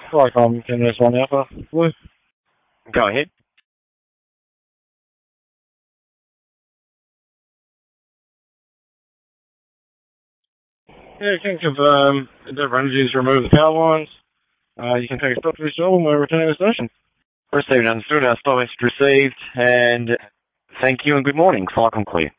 Qualcomm, 10 minutes 1 Alpha. Blue. Go ahead. Yeah, you can confirm the energies remove the power lines. You can take a stop to this job and we're returning the station. Received, understood. Our stop message received, and thank you and good morning. Qualcomm clear.